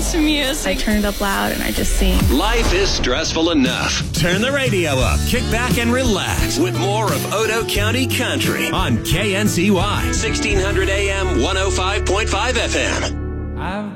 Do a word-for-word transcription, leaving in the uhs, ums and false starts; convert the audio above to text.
best music. I turn it up loud and I just sing. Life is stressful enough. Turn the radio up, kick back and relax with more of Odo County Country on K N C Y, sixteen hundred A M, one oh five point five F M. I've